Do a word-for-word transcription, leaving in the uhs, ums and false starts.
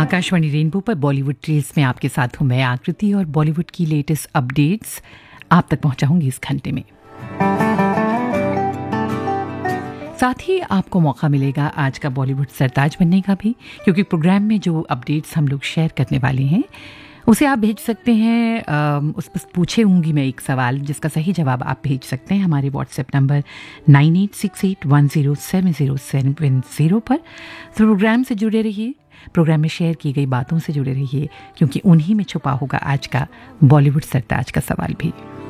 Akashvani rainbow पर Bollywood trails में आपके साथ हूं मैं आकृति और बॉलीवुड की लेटेस्ट अपडेट्स आप तक पहुंचाऊंगी इस घंटे में। साथ ही आपको मौका मिलेगा आज का बॉलीवुड सरताज बनने का भी, क्योंकि प्रोग्राम में जो अपडेट्स हम लोग शेयर करने वाले हैं उसे आप भेज सकते हैं। आ, उस पर पूछूंगी मैं एक सवाल जिसका सही जवाब आप भेज सकते हैं हमारे WhatsApp number nine eight six eight one zero seven zero seven zero पर। तो प्रोग्राम से जुड़े रहिए, प्रोग्राम में शेयर की गई बातों से जुड़े रहिए, क्योंकि उन्हीं में छुपा होगा आज का बॉलीवुड सरताज का सवाल भी।